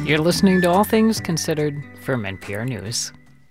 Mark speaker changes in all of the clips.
Speaker 1: You're listening to All Things Considered from NPR News.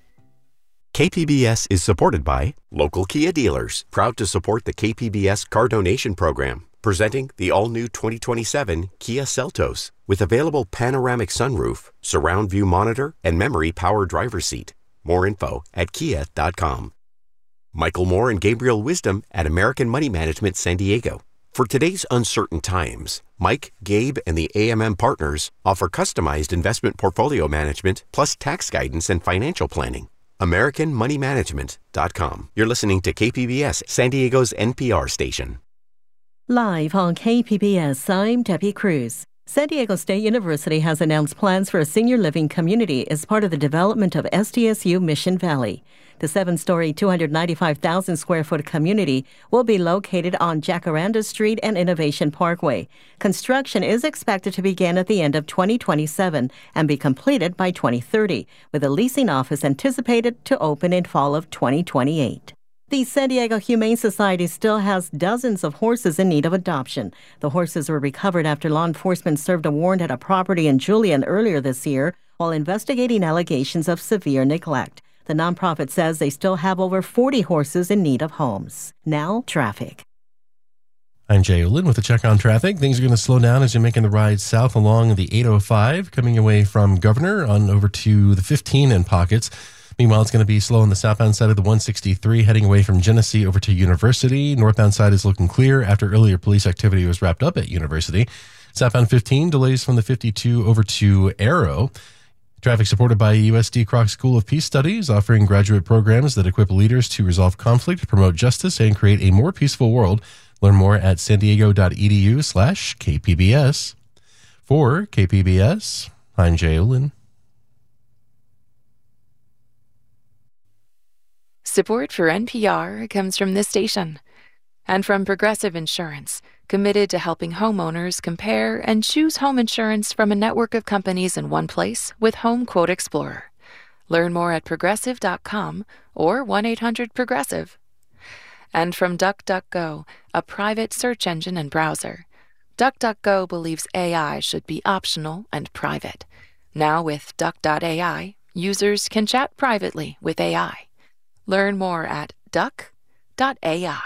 Speaker 2: KPBS is supported by local Kia dealers, proud to support the KPBS car donation program, presenting the all-new 2027 Kia Seltos with available panoramic sunroof, surround view monitor, and memory power driver's seat. More info at kia.com. Michael Moore and Gabriel Wisdom at American Money Management San Diego. For today's uncertain times, Mike, Gabe, and the AMM partners offer customized investment portfolio management plus tax guidance and financial planning. AmericanMoneyManagement.com. You're listening to KPBS, San Diego's NPR station.
Speaker 3: Live on KPBS, I'm Debbie Cruz. San Diego State University has announced plans for a senior living community as part of the development of SDSU Mission Valley. The 7-story, 295,000-square-foot community will be located on Jacaranda Street and Innovation Parkway. Construction is expected to begin at the end of 2027 and be completed by 2030, with a leasing office anticipated to open in fall of 2028. The San Diego Humane Society still has dozens of horses in need of adoption. The horses were recovered after law enforcement served a warrant at a property in Julian earlier this year while investigating allegations of severe neglect. The nonprofit says they still have over 40 horses in need of homes. Now, traffic.
Speaker 4: I'm Jay Olin with a check on traffic. Things are going to slow down as you're making the ride south along the 805, coming away from Governor on over to the 15 in pockets. Meanwhile, it's going to be slow on the southbound side of the 163, heading away from Genesee over to University. Northbound side is looking clear after earlier police activity was wrapped up at University. Southbound 15, delays from the 52 over to Arrow. Traffic supported by USD Kroc School of Peace Studies, offering graduate programs that equip leaders to resolve conflict, promote justice, and create a more peaceful world. Learn more at sandiego.edu/KPBS. For KPBS, I'm Jay Olin.
Speaker 5: Support for NPR comes from this station and from Progressive Insurance, committed to helping homeowners compare and choose home insurance from a network of companies in one place with Home Quote Explorer. Learn more at progressive.com or 1-800-PROGRESSIVE. And from DuckDuckGo, a private search engine and browser. DuckDuckGo believes AI should be optional and private. Now with Duck.ai, users can chat privately with AI. Learn more at duck.ai.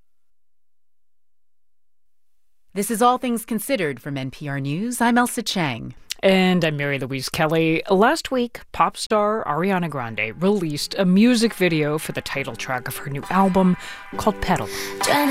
Speaker 6: This is All Things Considered from NPR News. I'm Elsa Chang.
Speaker 1: And I'm Mary Louise Kelly. Last week, pop star Ariana Grande released a music video for the title track of her new album called Pedal.